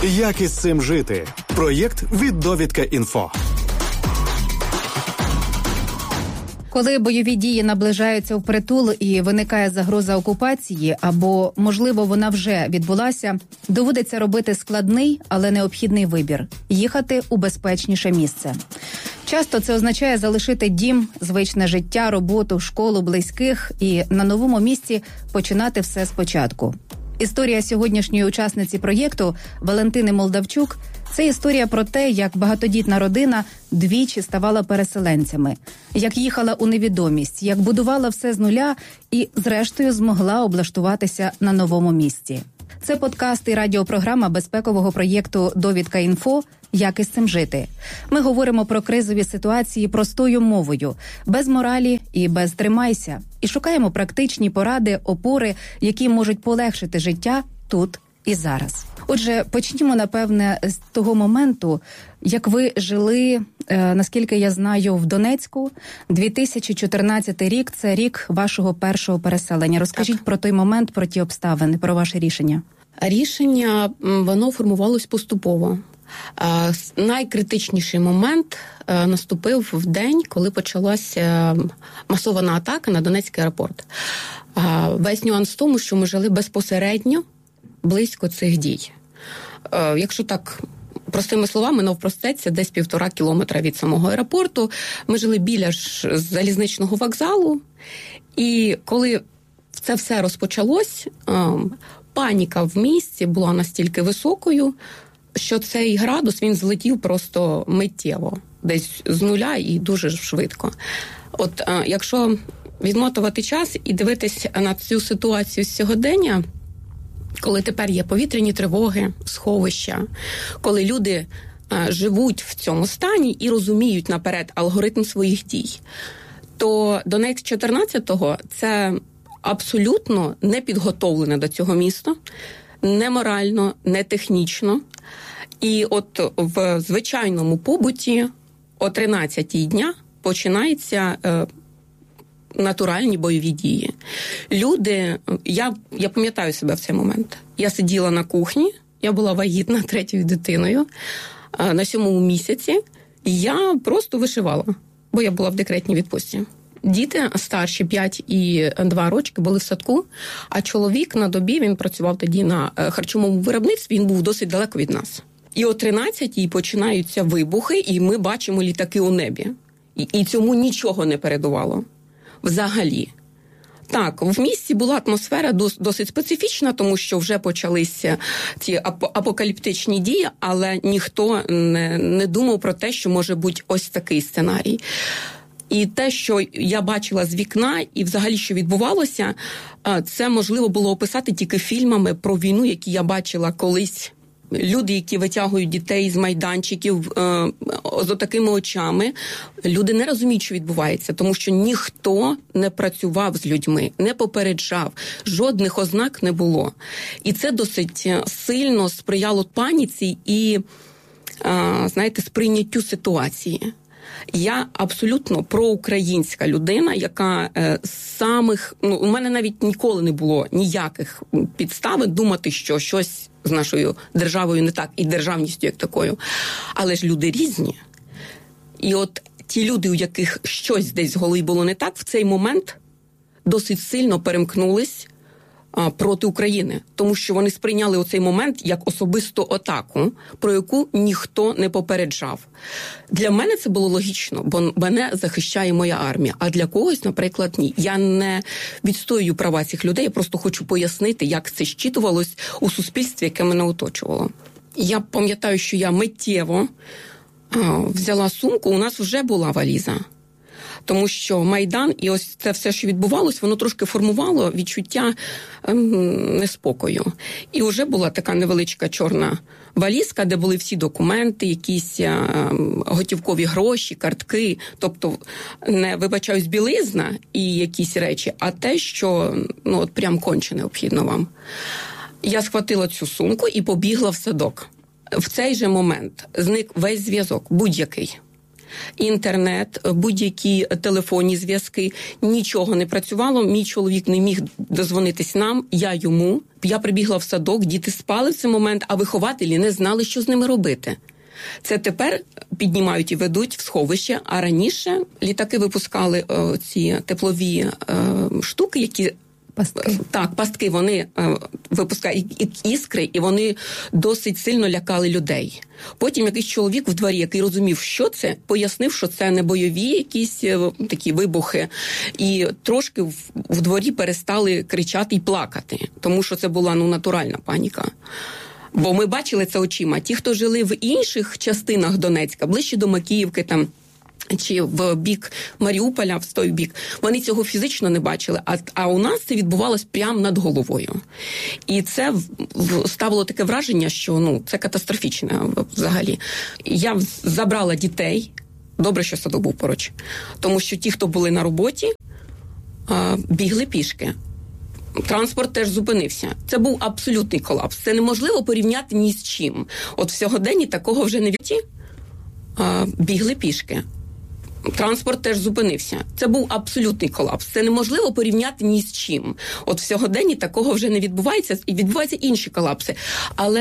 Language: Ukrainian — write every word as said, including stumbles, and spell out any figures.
Як із цим жити? Проєкт від Довідка Інфо. Коли бойові дії наближаються впритул і виникає загроза окупації, або, можливо, вона вже відбулася, доводиться робити складний, але необхідний вибір – їхати у безпечніше місце. Часто це означає залишити дім, звичне життя, роботу, школу, близьких і на новому місці починати все спочатку. Історія сьогоднішньої учасниці проєкту Валентини Молдавчук – це історія про те, як багатодітна родина двічі ставала переселенцями, як їхала у невідомість, як будувала все з нуля і, зрештою, змогла облаштуватися на новому місці. Це подкаст і радіопрограма безпекового проєкту «Довідка Інфо. Як із цим жити». Ми говоримо про кризові ситуації простою мовою, без моралі і без «тримайся». І шукаємо практичні поради, опори, які можуть полегшити життя тут і зараз. Отже, почнімо, напевне, з того моменту, як ви жили, е, наскільки я знаю, в Донецьку. дві тисячі чотирнадцятий рік – це рік вашого першого переселення. Розкажіть так. про той момент, про ті обставини, про ваше рішення. Рішення, воно формувалось поступово. Найкритичніший момент наступив в день, коли почалася масована атака на Донецький аеропорт. Весь нюанс в тому, що ми жили безпосередньо близько цих дій. Якщо так простими словами, навпростець, це десь півтора кілометра від самого аеропорту. Ми жили біля ж залізничного вокзалу. І коли це все розпочалось, паніка в місті була настільки високою, що цей градус, він злетів просто миттєво, десь з нуля і дуже швидко. От якщо відмотувати час і дивитися на цю ситуацію з сьогодення, коли тепер є повітряні тривоги, сховища, коли люди а, живуть в цьому стані і розуміють наперед алгоритм своїх дій, то Донецьк чотирнадцятого – це абсолютно не підготовлене до цього місто, не морально, не технічно. І от в звичайному побуті о тринадцятій дня починаються е, натуральні бойові дії. Люди, я, я пам'ятаю себе в цей момент. Я сиділа на кухні, я була вагітна третьою дитиною е, на сьомому місяці, і я просто вишивала, бо я була в декретній відпустці. Діти старші п'ять і два рочки були в садку, а чоловік на добі, він працював тоді на харчовому виробництві, він був досить далеко від нас. І о тринадцятій починаються вибухи, і ми бачимо літаки у небі. І, і цьому нічого не передувало. Взагалі. Так, в місті була атмосфера дос, досить специфічна, тому що вже почалися ці апокаліптичні дії, але ніхто не, не думав про те, що може бути ось такий сценарій. І те, що я бачила з вікна, і взагалі, що відбувалося, це можливо було описати тільки фільмами про війну, які я бачила колись. Люди, які витягують дітей з майданчиків е, з отакими очами, люди не розуміють, що відбувається, тому що ніхто не працював з людьми, не попереджав, жодних ознак не було. І це досить сильно сприяло паніці і, е, знаєте, сприйняттю ситуації. Я абсолютно проукраїнська людина, яка е, з самих... Ну, у мене навіть ніколи не було ніяких підстав думати, що щось з нашою державою не так, і державністю як такою. Але ж люди різні. І от ті люди, у яких щось десь з голови було не так, в цей момент досить сильно перемкнулись а, проти України. Тому що вони сприйняли оцей момент як особисту атаку, про яку ніхто не попереджав. Для мене це було логічно, бо мене захищає моя армія. А для когось, наприклад, ні. Я не відстоюю права цих людей, я просто хочу пояснити, як це щитувалось у суспільстві, яке мене оточувало. Я пам'ятаю, що я миттєво а, взяла сумку, у нас вже була валіза. Тому що Майдан і ось це все, що відбувалось, воно трошки формувало відчуття ем, неспокою. І вже була така невеличка чорна валізка, де були всі документи, якісь ем, готівкові гроші, картки. Тобто, не, вибачаюсь, білизна і якісь речі, а те, що ну, от прям конче необхідно вам. Я схватила цю сумку і побігла в садок. В цей же момент зник весь зв'язок, будь-який. інтернет, будь-які телефонні зв'язки. Нічого не працювало. Мій чоловік не міг дозвонитись нам, я йому. Я прибігла в садок, діти спали в цей момент, а вихователі не знали, що з ними робити. Це тепер піднімають і ведуть в сховище, а раніше літаки випускали о, ці теплові е, штуки, які... Пастки. Так, пастки, вони е, випускають іскри, і вони досить сильно лякали людей. Потім якийсь чоловік в дворі, який розумів, що це, пояснив, що це не бойові якісь е, такі вибухи, і трошки в, в дворі перестали кричати і плакати, тому що це була, ну, натуральна паніка. Бо ми бачили це очима. Ті, хто жили в інших частинах Донецька, ближче до Макіївки, там, чи в бік Маріуполя, в той бік, вони цього фізично не бачили, а, а у нас це відбувалось прямо над головою. І це в, в, ставило таке враження, що, ну, це катастрофічне взагалі. Я забрала дітей, добре, що садок був поруч, тому що ті, хто були на роботі, а, бігли пішки. Транспорт теж зупинився. Це був абсолютний колапс. Це неможливо порівняти ні з чим. От в сьогоденні такого вже не відті, а, бігли пішки. Транспорт теж зупинився. Це був абсолютний колапс. Це неможливо порівняти ні з чим. От в сьогоденні такого вже не відбувається, і відбуваються інші колапси. Але